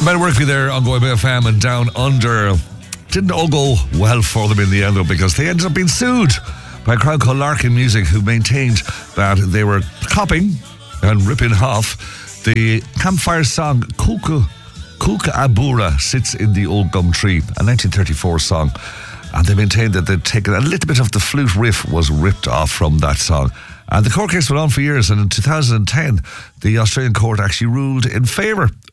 bit of work for you there on Galway FM and Down Under. Didn't all go well for them in the end, though, because they ended up being sued by a crowd called Larkin Music, who maintained that they were copying and ripping off the campfire song Kuka Abura Sits in the Old Gum Tree, a 1934 song. And they maintained that they'd taken a little bit of the flute riff was ripped off from that song. And the court case went on for years, and in 2010, the Australian court actually ruled in favour